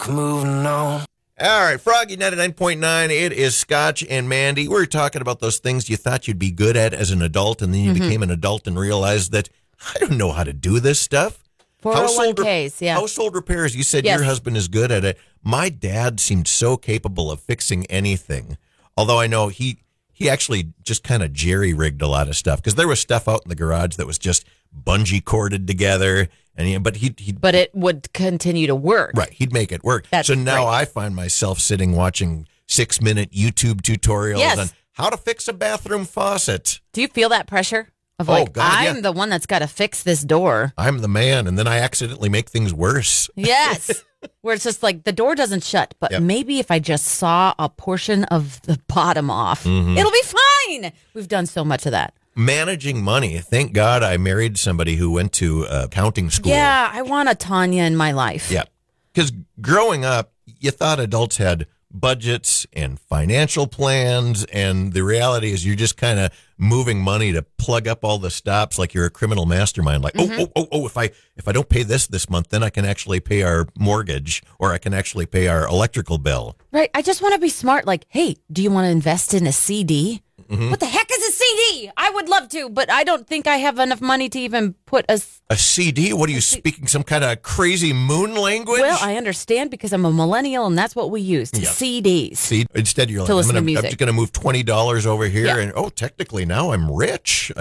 moving on. All right, Froggy 99.9. It is Scotch and Mandy. We're talking about those things you thought you'd be good at as an adult, and then you became an adult and realized that I don't know how to do this stuff. 401ks, yeah. Household repairs. You said your husband is good at it. My dad seemed so capable of fixing anything. Although I know he actually just kind of jerry-rigged a lot of stuff, because there was stuff out in the garage that was just bungee corded together. But it would continue to work. Right. He'd make it work. So now I find myself sitting watching 6-minute YouTube tutorials on how to fix a bathroom faucet. Do you feel that pressure? I'm the one that's got to fix this door. I'm the man, and then I accidentally make things worse. Yes. Where it's just like the door doesn't shut, but maybe if I just saw a portion of the bottom off, it'll be fine. We've done so much of that. Managing money. Thank God I married somebody who went to accounting school. Yeah, I want a Tanya in my life. Yeah. Because growing up, you thought adults had budgets and financial plans, and the reality is you're just kind of moving money to plug up all the stops like you're a criminal mastermind. Like, if I don't pay this month, then I can actually pay our mortgage, or I can actually pay our electrical bill. Right. I just want to be smart. Like, hey, do you want to invest in a CD? What the heck is a CD? I would love to, but I don't think I have enough money to even put a CD? What are you speaking? Some kind of crazy moon language? Well, I understand because I'm a millennial and that's what we used. CDs. Instead, you're like, I'm just going to move $20 over here, and technically now I'm rich.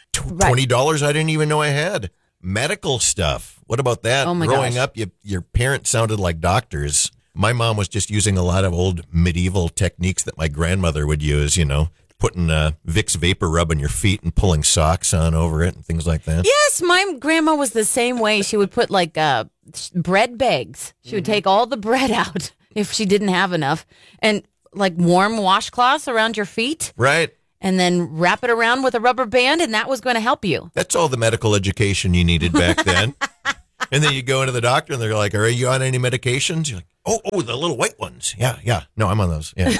$20 I didn't even know I had. Medical stuff. What about that? Oh my Growing gosh. up, your parents sounded like doctors. My mom was just using a lot of old medieval techniques that my grandmother would use, putting Vicks Vapor Rub on your feet and pulling socks on over it and things like that. Yes, my grandma was the same way. She would put bread bags. She would take all the bread out if she didn't have enough, and warm washcloths around your feet. Right. And then wrap it around with a rubber band, and that was going to help you. That's all the medical education you needed back then. And then you go into the doctor, and they're like, are you on any medications? You're like, oh, the little white ones. Yeah. No, I'm on those. Yeah.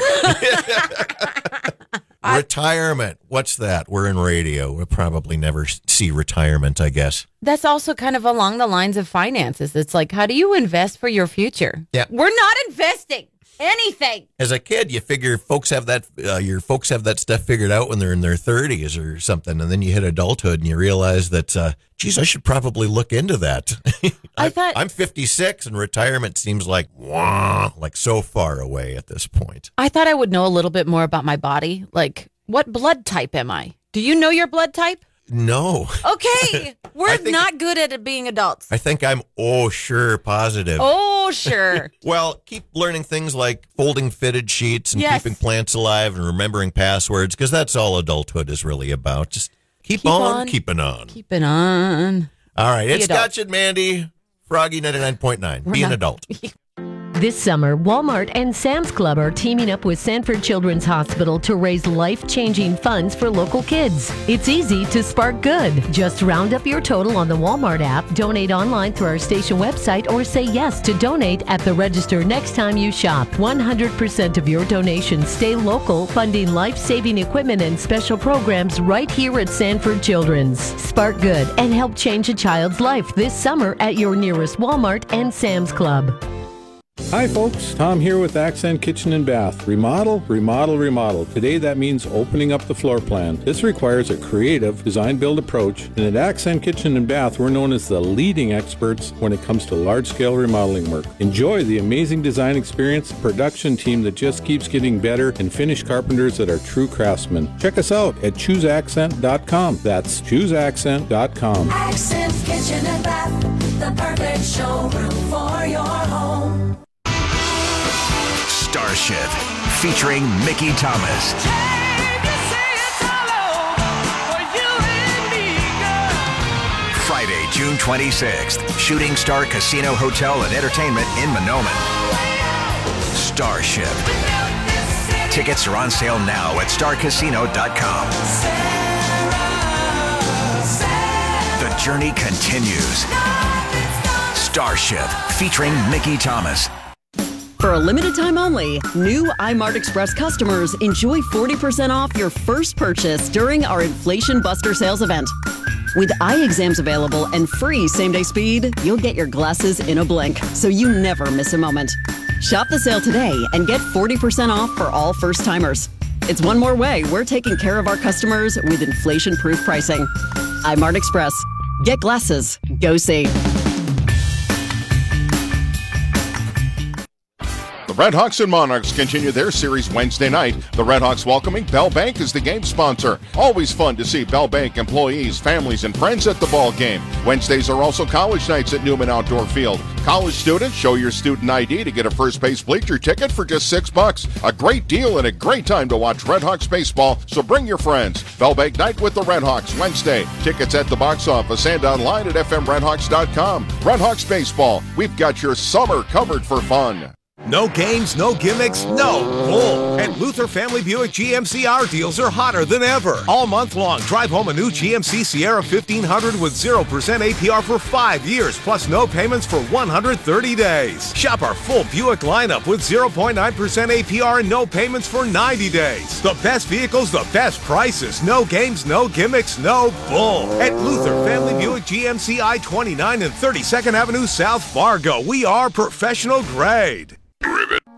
Retirement. What's that? We're in radio. We'll probably never see retirement, I guess. That's also kind of along the lines of finances. It's like, how do you invest for your future? Yeah. We're not investing anything. As a kid, you figure folks have that. Your folks have that stuff figured out when they're in their 30s or something, and then you hit adulthood and you realize that, geez, I should probably look into that. I'm 56, and retirement seems like so far away at this point. I thought I would know a little bit more about my body. Like, what blood type am I? Do you know your blood type? No. Okay. We're not good at it being adults. I think I'm, sure, positive. Oh, sure. Well, keep learning things like folding fitted sheets and keeping plants alive and remembering passwords, because that's all adulthood is really about. Just keep on keeping on. Keeping on. All right. It's Scotch and Mandy, Froggy 99.9. Be an adult. This summer, Walmart and Sam's Club are teaming up with Sanford Children's Hospital to raise life-changing funds for local kids. It's easy to spark good. Just round up your total on the Walmart app, donate online through our station website, or say yes to donate at the register next time you shop. 100% of your donations stay local, funding life-saving equipment and special programs right here at Sanford Children's. Spark good and help change a child's life this summer at your nearest Walmart and Sam's Club. Hi folks, Tom here with Accent Kitchen and Bath. Remodel, remodel, remodel. Today that means opening up the floor plan. This requires a creative design-build approach, and at Accent Kitchen and Bath we're known as the leading experts when it comes to large-scale remodeling work. Enjoy the amazing design experience, production team that just keeps getting better, and finished carpenters that are true craftsmen. Check us out at chooseaccent.com. That's chooseaccent.com. Accent Kitchen and Bath, the perfect showroom for your home. Starship, featuring Mickey Thomas. Friday, June 26th, Shooting Star Casino Hotel and Entertainment in Monoman. Starship. Tickets are on sale now at starcasino.com. The journey continues. Starship, featuring Mickey Thomas. For a limited time only, new iMart Express customers enjoy 40% off your first purchase during our Inflation Buster sales event. With eye exams available and free same-day speed, you'll get your glasses in a blink, so you never miss a moment. Shop the sale today and get 40% off for all first-timers. It's one more way we're taking care of our customers with inflation-proof pricing. iMart Express. Get glasses. Go see. The Redhawks and Monarchs continue their series Wednesday night. The Redhawks welcoming Bell Bank as the game sponsor. Always fun to see Bell Bank employees, families, and friends at the ball game. Wednesdays are also college nights at Newman Outdoor Field. College students, show your student ID to get a first base bleacher ticket for just $6. A great deal and a great time to watch Redhawks baseball, so bring your friends. Bell Bank night with the Redhawks Wednesday. Tickets at the box office and online at fmredhawks.com. Redhawks baseball, we've got your summer covered for fun. No games, no gimmicks, no bull. At Luther Family Buick GMC, our deals are hotter than ever. All month long, drive home a new GMC Sierra 1500 with 0% APR for 5 years, plus no payments for 130 days. Shop our full Buick lineup with 0.9% APR and no payments for 90 days. The best vehicles, the best prices. No games, no gimmicks, no bull. At Luther Family Buick GMC I-29 and 32nd Avenue South Fargo, we are professional grade.